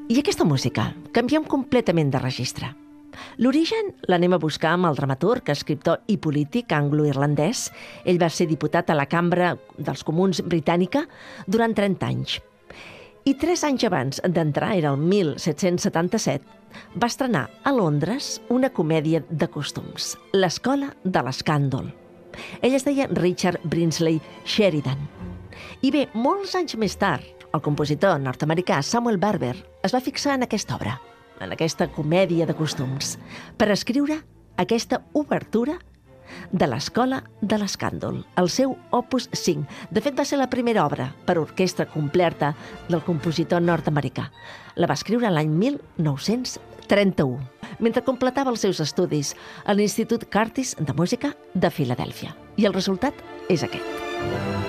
I aquesta música, canviem completament de registre. L'origen l'anem a buscar amb el dramaturg, escriptor i polític anglo-irlandès. Ell va ser diputat a la Cambra dels Comuns britànica durant 30 anys. I 3 anys abans d'entrar, era el 1777, va estrenar a Londres una comèdia de costums, l'Escola de l'Escàndol. Ell es deia Richard Brinsley Sheridan. I bé, molts anys més tard, el compositor nord-americà Samuel Barber es va fixar en aquesta obra, en aquesta comèdia de costums, per escriure aquesta obertura de l'Escola de l'Escàndol, el seu opus 5. De fet, va ser la primera obra per orquestra completa del compositor nord-americà. La va escriure l'any 1931, mentre completava els seus estudis a l'Institut Curtis de Música de Filadèlfia. I el resultat és aquest.